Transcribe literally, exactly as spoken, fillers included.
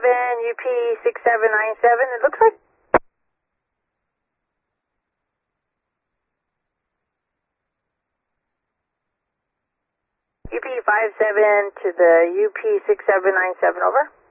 seven, U P six seven nine seven, it looks like. U P five seven to the U P six seven nine seven, over.